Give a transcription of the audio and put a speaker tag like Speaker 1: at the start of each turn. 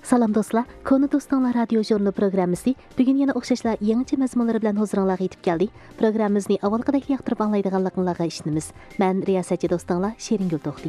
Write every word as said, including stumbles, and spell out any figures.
Speaker 1: Salam dostlar, Konu Dostlar radio jurnalı programmasi bugun yana o'xshashlar yangicha mazmunlar bilan huzuringizga yetib keldi. Programmamizni avvalgidek yoqtirib anglaydiganliklaringizni ishonamiz. Men riyosatchi do'stinglar Sheringul To'xti.